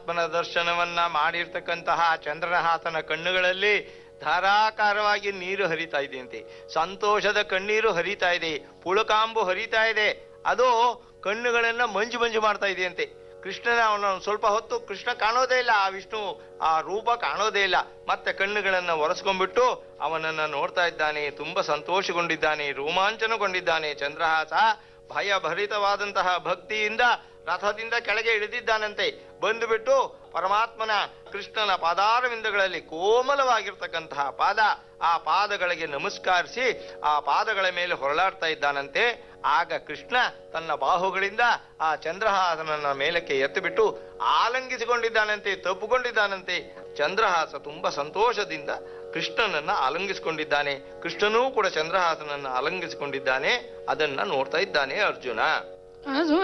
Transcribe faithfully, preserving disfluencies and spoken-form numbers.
ಪರಮಾತ್ಮನ ದರ್ಶನವನ್ನ ಮಾಡಿರ್ತಕ್ಕಂತಹ ಚಂದ್ರಹಾಸನ ಕಣ್ಣುಗಳಲ್ಲಿ ಧಾರಾಕಾರವಾಗಿ ನೀರು ಹರಿತಾ ಇದೆಯಂತೆ. ಸಂತೋಷದ ಕಣ್ಣೀರು ಹರಿತಾ ಇದೆ, ಪುಳಕಾಂಬು ಹರಿತಾ ಇದೆ. ಅದು ಕಣ್ಣುಗಳನ್ನ ಮಂಜು ಮಂಜು ಮಾಡ್ತಾ ಇದೆಯಂತೆ. ಕೃಷ್ಣನ ಅವನ ಸ್ವಲ್ಪ ಹೊತ್ತು ಕೃಷ್ಣ ಕಾಣೋದೇ ಇಲ್ಲ, ಆ ವಿಷ್ಣು ಆ ರೂಪ ಕಾಣೋದೇ ಇಲ್ಲ. ಮತ್ತೆ ಕಣ್ಣುಗಳನ್ನ ಒರೆಸ್ಕೊಂಡ್ಬಿಟ್ಟು ಅವನನ್ನ ನೋಡ್ತಾ ಇದ್ದಾನೆ. ತುಂಬಾ ಸಂತೋಷಗೊಂಡಿದ್ದಾನೆ, ರೋಮಾಂಚನಗೊಂಡಿದ್ದಾನೆ. ಚಂದ್ರಹಾಸ ಭಯಭರಿತವಾದಂತಹ ಭಕ್ತಿಯಿಂದ ರಥದಿಂದ ಕೆಳಗೆ ಇಳಿದಿದ್ದಾನಂತೆ. ಬಂದುಬಿಟ್ಟು ಪರಮಾತ್ಮನ ಕೃಷ್ಣನ ಪಾದಾರವಿಂದಗಳಲ್ಲಿ ಕೋಮಲವಾಗಿರ್ತಕ್ಕಂತಹ ಪಾದ, ಆ ಪಾದಗಳಿಗೆ ನಮಸ್ಕರಿಸಿ ಆ ಪಾದಗಳ ಮೇಲೆ ಹೊರಳಾಡ್ತಾ ಇದ್ದಾನಂತೆ. ಆಗ ಕೃಷ್ಣ ತನ್ನ ಬಾಹುಗಳಿಂದ ಆ ಚಂದ್ರಹಾಸನನ್ನ ಮೇಲಕ್ಕೆ ಎತ್ತಿಬಿಟ್ಟು ಆಲಂಗಿಸಿಕೊಂಡಿದ್ದಾನಂತೆ, ತಪ್ಪುಕೊಂಡಿದ್ದಾನಂತೆ. ಚಂದ್ರಹಾಸ ತುಂಬಾ ಸಂತೋಷದಿಂದ ಕೃಷ್ಣನನ್ನ ಆಲಂಗಿಸಿಕೊಂಡಿದ್ದಾನೆ. ಕೃಷ್ಣನೂ ಕೂಡ ಚಂದ್ರಹಾಸನನ್ನ ಆಲಂಗಿಸಿಕೊಂಡಿದ್ದಾನೆ. ಅದನ್ನ ನೋಡ್ತಾ ಇದ್ದಾನೆ ಅರ್ಜುನ.